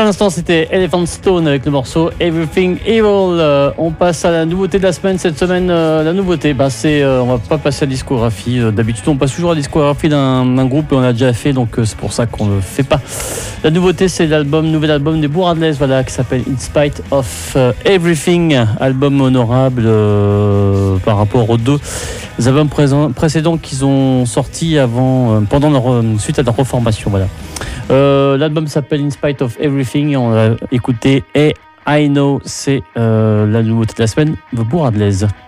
l'instant, c'était Elephant Stone avec le morceau Everything Evil. On passe à la nouveauté de la semaine. Cette semaine, la nouveauté, c'est on va pas passer à la discographie. D'habitude, on passe toujours à la discographie d'un groupe et on l'a déjà fait, donc c'est pour ça qu'on ne le fait pas. La nouveauté, c'est nouvel album des Bourradles, voilà, qui s'appelle In Spite of Everything, album honorable par rapport aux deux albums précédents qu'ils ont sortis suite à leur reformation, voilà. L'album s'appelle In Spite of Everything et on va écouter I Know, c'est la nouveauté de la semaine, The Bourradles.